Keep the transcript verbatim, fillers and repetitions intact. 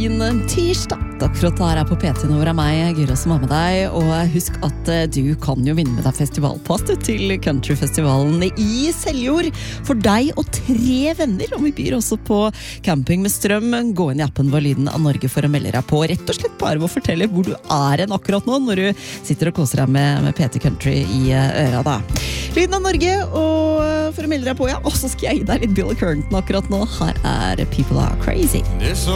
fin tirsdag. Takk for at du er her på P T Nord av meg, Gyra som har med deg. Og husk at du kan jo vinne med deg festivalpass til countryfestivalen i Seljord. For deg og tre venner, og vi byr også på camping med strøm. Gå inn i appen Hva lyden av Norge for å melde deg på. Rett og slett bare å fortelle hvor du er en akkurat nå, når du sitter og koser deg med, med P T Country i øra da. Lyden av Norge, og for å melde deg på, ja, og så skal jeg gi deg litt Billy Currington akkurat nå. Her er People Are Crazy.